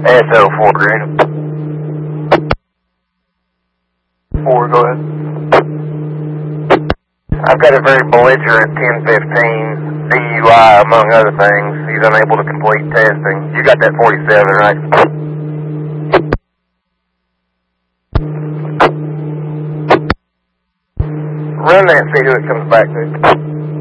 SO4 Green. 4, go ahead. I've got a very belligerent 1015 DUI, among other things. He's unable to complete testing. You got that 47, right? Run that and see who it comes back to.